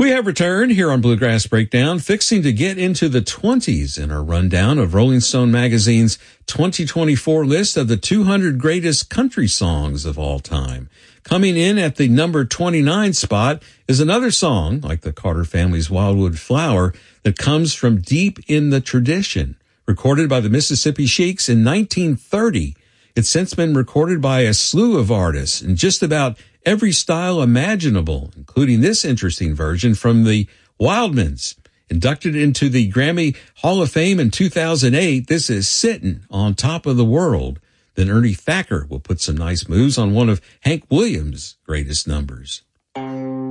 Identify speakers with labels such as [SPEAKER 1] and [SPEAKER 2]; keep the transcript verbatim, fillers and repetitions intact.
[SPEAKER 1] We have returned here on Bluegrass Breakdown, fixing to get into the twenties in our rundown of Rolling Stone magazine's twenty twenty-four list of the two hundred greatest country songs of all time. Coming in at the number twenty-nine spot is another song, like the Carter family's Wildwood Flower, that comes from deep in the tradition. Recorded by the Mississippi Sheiks in nineteen thirty, it's since been recorded by a slew of artists in just about every style imaginable, including this interesting version from the Wildmans. Inducted into the Grammy Hall of Fame in two thousand eight, this is Sittin' on Top of the World. Then Ernie Thacker will put some nice moves on one of Hank Williams' greatest numbers.